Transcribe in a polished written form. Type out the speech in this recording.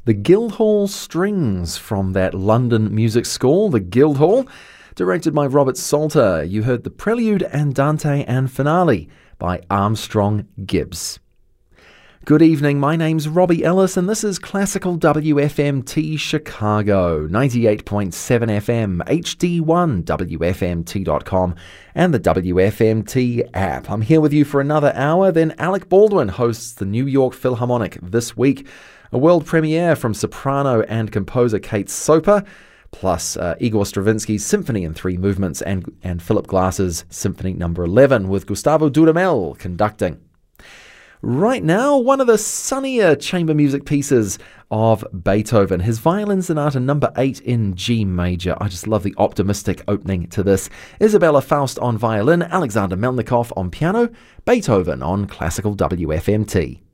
The Guildhall Strings from that London music score, the Guildhall, directed by Robert Salter. You heard the Prelude, Andante and Finale by Armstrong Gibbs. Good evening, my name's Robbie Ellis and this is Classical WFMT Chicago, 98.7 FM, HD1, WFMT.com and the WFMT app. I'm here with you for another hour, then Alec Baldwin hosts the New York Philharmonic this week, a world premiere from soprano and composer Kate Soper, plus Igor Stravinsky's Symphony in Three Movements and Philip Glass's Symphony No. 11 with Gustavo Dudamel conducting. Right now, one of the sunnier chamber music pieces of Beethoven, his Violin Sonata No. 8 in G major. I just love the optimistic opening to this. Isabella Faust on violin, Alexander Melnikov on piano, Beethoven on Classical WFMT.